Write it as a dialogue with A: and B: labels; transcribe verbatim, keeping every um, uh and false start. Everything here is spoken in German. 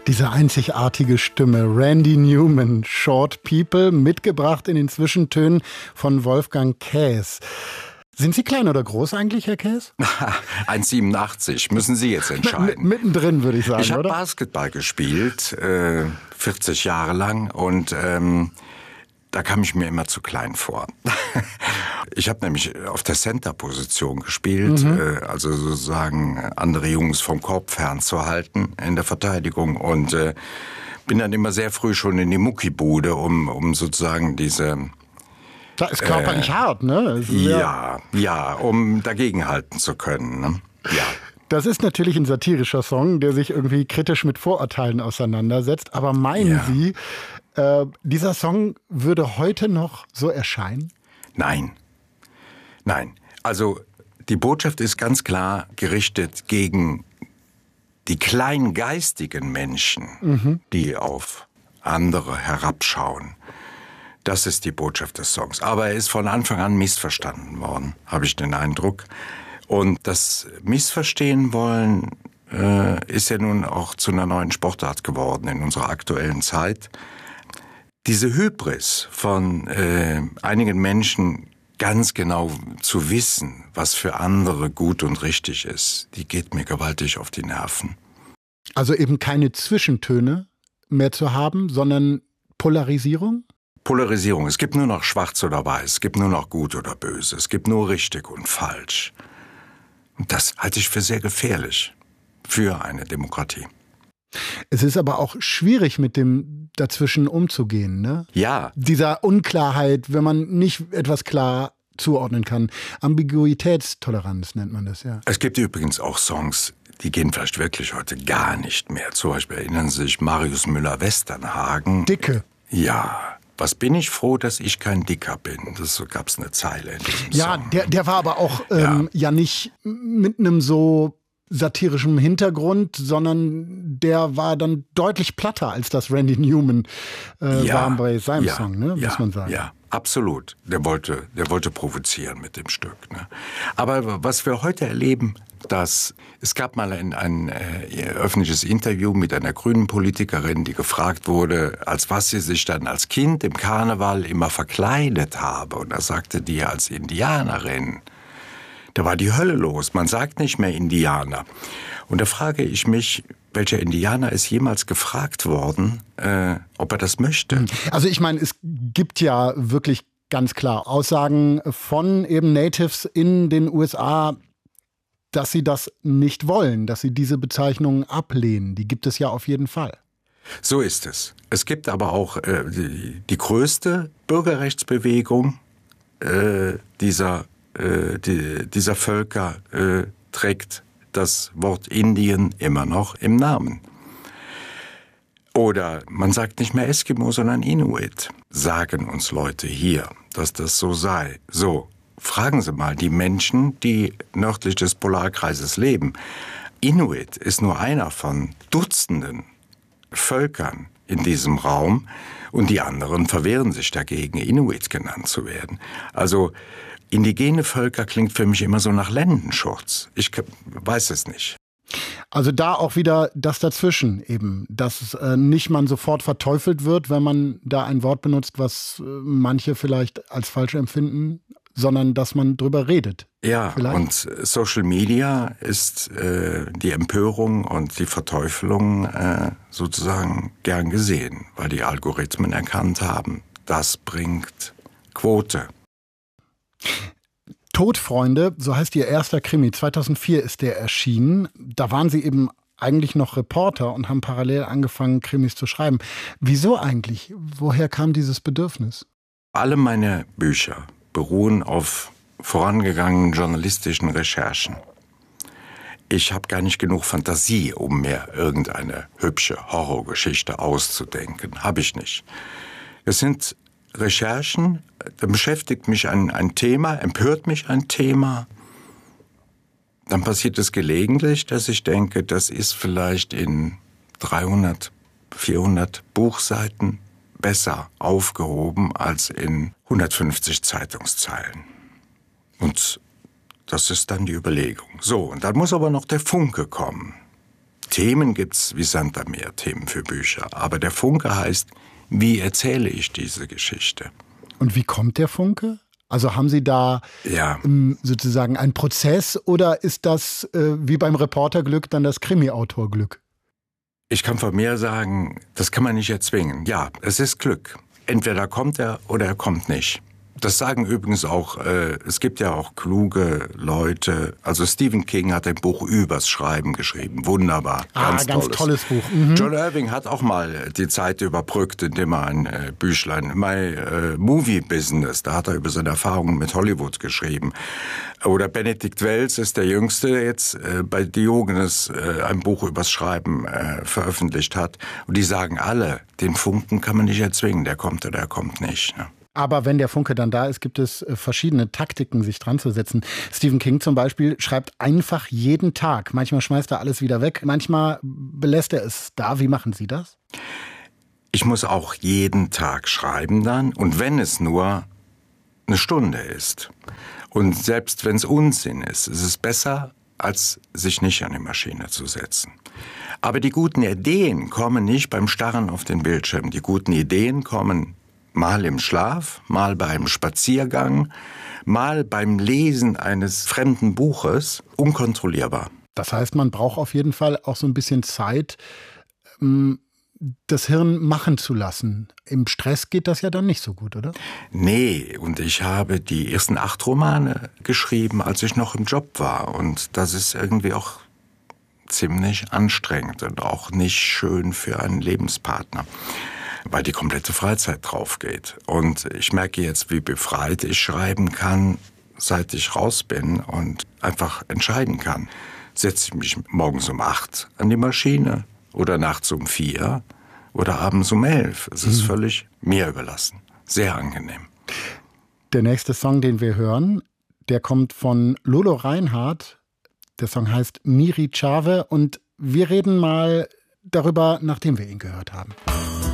A: Diese einzigartige Stimme, Randy Newman, Short People, mitgebracht in den Zwischentönen von Wolfgang Käs. Sind Sie klein oder groß eigentlich, Herr Käs?
B: eins Komma siebenundachtzig, müssen Sie jetzt entscheiden.
A: M- mittendrin, würde ich sagen,
B: ich
A: oder?
B: Ich habe Basketball gespielt, äh, vierzig Jahre lang, und ähm, da kam ich mir immer zu klein vor. Ich habe nämlich auf der Center-Position gespielt, mhm. äh, also sozusagen andere Jungs vom Korb fernzuhalten in der Verteidigung, und äh, bin dann immer sehr früh schon in die Muckibude, um, um sozusagen diese...
A: Das ist körperlich äh, hart, ne?
B: Ist ja, ja, ja, um dagegenhalten zu können, ne? Ja.
A: Das ist natürlich ein satirischer Song, der sich irgendwie kritisch mit Vorurteilen auseinandersetzt. Aber meinen ja. Sie, äh, dieser Song würde heute noch so erscheinen?
B: Nein. Nein. Also die Botschaft ist ganz klar gerichtet gegen die kleingeistigen Menschen, mhm. die auf andere herabschauen. Das ist die Botschaft des Songs. Aber er ist von Anfang an missverstanden worden, habe ich den Eindruck. Und das Missverstehen wollen äh, ist ja nun auch zu einer neuen Sportart geworden in unserer aktuellen Zeit. Diese Hybris von äh, einigen Menschen, ganz genau zu wissen, was für andere gut und richtig ist, die geht mir gewaltig auf die Nerven.
A: Also eben keine Zwischentöne mehr zu haben, sondern Polarisierung?
B: Polarisierung. Es gibt nur noch schwarz oder weiß, es gibt nur noch gut oder böse, es gibt nur richtig und falsch. Und das halte ich für sehr gefährlich für eine Demokratie.
A: Es ist aber auch schwierig, mit dem dazwischen umzugehen, ne?
B: Ja.
A: Dieser Unklarheit, wenn man nicht etwas klar zuordnen kann. Ambiguitätstoleranz nennt man das, ja.
B: Es gibt übrigens auch Songs, die gehen vielleicht wirklich heute gar nicht mehr. Zum Beispiel erinnern Sie sich Marius Müller-Westernhagen.
A: Dicke.
B: Ja. Was bin ich froh, dass ich kein Dicker bin. Das so gab's eine Zeile in diesem
A: ja,
B: Song.
A: Der, der war aber auch ähm, ja. ja nicht mit einem so satirischem Hintergrund, sondern der war dann deutlich platter, als das Randy Newman äh,
B: ja,
A: war bei seinem
B: ja,
A: Song, ne,
B: ja,
A: muss man sagen.
B: Ja, absolut. Der wollte, der wollte provozieren mit dem Stück. Ne? Aber was wir heute erleben, dass es gab mal ein, ein äh, öffentliches Interview mit einer grünen Politikerin, die gefragt wurde, als was sie sich dann als Kind im Karneval immer verkleidet habe. Und da sagte die als Indianerin. Da war die Hölle los. Man sagt nicht mehr Indianer. Und da frage ich mich, welcher Indianer ist jemals gefragt worden, äh, ob er das möchte?
A: Also ich meine, es gibt ja wirklich ganz klar Aussagen von eben Natives in den U S A, dass sie das nicht wollen, dass sie diese Bezeichnungen ablehnen. Die gibt es ja auf jeden Fall.
B: So ist es. Es gibt aber auch äh, die, die größte Bürgerrechtsbewegung äh, dieser äh, die, dieser Völker äh, trägt das Wort Indien immer noch im Namen. Oder man sagt nicht mehr Eskimo, sondern Inuit. Sagen uns Leute hier, dass das so sei. So. Fragen Sie mal die Menschen, die nördlich des Polarkreises leben. Inuit ist nur einer von Dutzenden Völkern in diesem Raum, und die anderen verwehren sich dagegen, Inuit genannt zu werden. Also indigene Völker klingt für mich immer so nach Ländenschurz. Ich weiß es nicht.
A: Also da auch wieder das dazwischen eben, dass äh, nicht man sofort verteufelt wird, wenn man da ein Wort benutzt, was äh, manche vielleicht als falsch empfinden, sondern dass man drüber redet.
B: Ja,
A: vielleicht.
B: Und Social Media ist äh, die Empörung und die Verteufelung äh, sozusagen gern gesehen, weil die Algorithmen erkannt haben, das bringt Quote.
A: Todfreunde, so heißt Ihr erster Krimi. zweitausendvier ist der erschienen. Da waren Sie eben eigentlich noch Reporter und haben parallel angefangen, Krimis zu schreiben. Wieso eigentlich? Woher kam dieses Bedürfnis?
B: Alle meine Bücher beruhen auf vorangegangenen journalistischen Recherchen. Ich habe gar nicht genug Fantasie, um mir irgendeine hübsche Horrorgeschichte auszudenken. Habe ich nicht. Es sind Recherchen, da beschäftigt mich ein, ein Thema, empört mich ein Thema. Dann passiert es gelegentlich, dass ich denke, das ist vielleicht in dreihundert, vierhundert Buchseiten besser aufgehoben als in hundertfünfzig Zeitungszeilen. Und das ist dann die Überlegung. So, und dann muss aber noch der Funke kommen. Themen gibt's wie Sand am Meer, Themen für Bücher. Aber der Funke heißt, wie erzähle ich diese Geschichte?
A: Und wie kommt der Funke? Also haben Sie da
B: ja.
A: ähm, sozusagen einen Prozess oder ist das äh, wie beim Reporterglück dann das Krimi-Autorglück?
B: Ich kann von mir sagen, das kann man nicht erzwingen. Ja, es ist Glück. Entweder kommt er oder er kommt nicht. Das sagen übrigens auch, äh, es gibt ja auch kluge Leute. Also Stephen King hat ein Buch übers Schreiben geschrieben. Wunderbar.
A: Ah,
B: ganz,
A: ganz
B: tolles.
A: tolles Buch. Mhm.
B: John Irving hat auch mal die Zeit überbrückt, indem er ein äh, Büchlein, My äh, Movie Business, da hat er über seine Erfahrungen mit Hollywood geschrieben. Oder Benedikt Wells ist der Jüngste, der jetzt äh, bei Diogenes äh, ein Buch übers Schreiben äh, veröffentlicht hat. Und die sagen alle, den Funken kann man nicht erzwingen, der kommt oder der kommt nicht. Ne?
A: Aber wenn der Funke dann da ist, gibt es verschiedene Taktiken, sich dran zu setzen. Stephen King zum Beispiel schreibt einfach jeden Tag. Manchmal schmeißt er alles wieder weg, manchmal belässt er es da. Wie machen Sie das?
B: Ich muss auch jeden Tag schreiben dann. Und wenn es nur eine Stunde ist und selbst wenn es Unsinn ist, ist es besser, als sich nicht an die Maschine zu setzen. Aber die guten Ideen kommen nicht beim Starren auf den Bildschirm. Die guten Ideen kommen mal im Schlaf, mal beim Spaziergang, mal beim Lesen eines fremden Buches, unkontrollierbar.
A: Das heißt, man braucht auf jeden Fall auch so ein bisschen Zeit, das Hirn machen zu lassen. Im Stress geht das ja dann nicht so gut, oder?
B: Nee, und ich habe die ersten acht Romane geschrieben, als ich noch im Job war. Und das ist irgendwie auch ziemlich anstrengend und auch nicht schön für einen Lebenspartner, weil die komplette Freizeit drauf geht. Und ich merke jetzt, wie befreit ich schreiben kann, seit ich raus bin und einfach entscheiden kann. Setze ich mich morgens um acht an die Maschine oder nachts um vier oder abends um elf. Es ist mhm. völlig mir überlassen. Sehr angenehm.
A: Der nächste Song, den wir hören, der kommt von Lolo Reinhardt. Der Song heißt Miri Chave und wir reden mal darüber, nachdem wir ihn gehört haben.